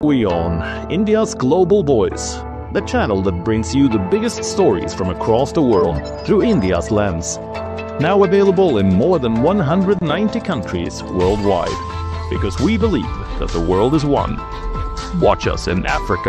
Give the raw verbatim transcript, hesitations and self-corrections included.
We on India's Global Voice, the channel that brings you the biggest stories from across the world through India's lens. Now available in more than one hundred ninety countries worldwide, because we believe that the world is one. Watch us in Africa,